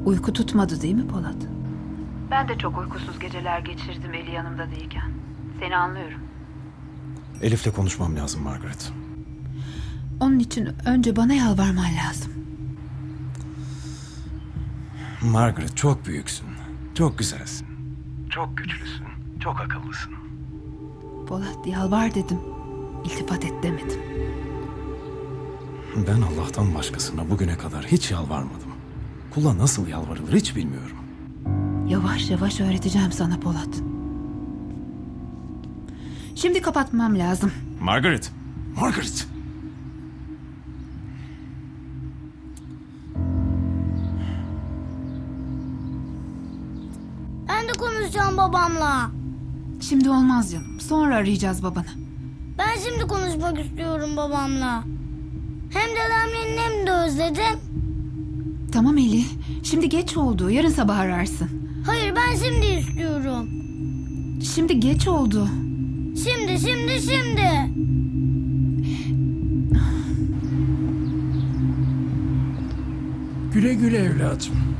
Uyku tutmadı değil mi Polat? Ben de çok uykusuz geceler geçirdim Eli yanımda değilken. Seni anlıyorum. Elif'le konuşmam lazım Margaret. Onun için önce bana yalvarman lazım. Margaret, çok büyüksün. Çok güzelsin. Çok güçlüsün. Çok akıllısın. Polat, yalvar dedim. İltifat et demedim. Ben Allah'tan başkasına bugüne kadar hiç yalvarmadım. Kula nasıl yalvarılır hiç bilmiyorum. Yavaş yavaş öğreteceğim sana Polat. Şimdi kapatmam lazım. Margaret! Margaret! Ben de konuşacağım babamla. Şimdi olmaz canım. Sonra arayacağız babanı. Ben şimdi konuşmak istiyorum babamla. Hem dedemle annemi de özledim. Tamam Eli. Şimdi geç oldu. Yarın sabah ararsın. Hayır, ben şimdi istiyorum. Şimdi geç oldu. Şimdi. Güle güle evladım.